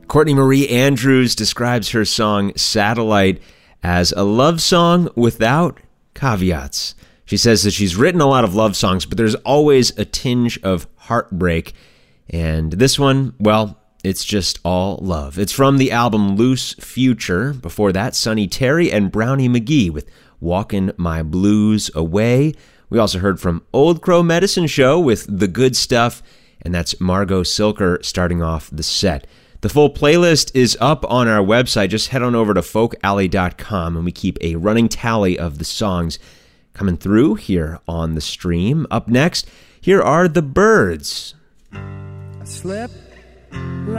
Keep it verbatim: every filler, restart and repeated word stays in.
Courtney Marie Andrews describes her song Satellite as a love song without caveats. She says that she's written a lot of love songs, but there's always a tinge of heartbreak. And this one, well, it's just all love. It's from the album Loose Future. Before that, Sonny Terry and Brownie McGee with Walkin' My Blues Away. We also heard from Old Crow Medicine Show with The Good Stuff, and that's Margot Silker starting off the set. The full playlist is up on our website. Just head on over to folk alley dot com, and we keep a running tally of the songs coming through here on the stream. Up next, here are The Byrds. I slept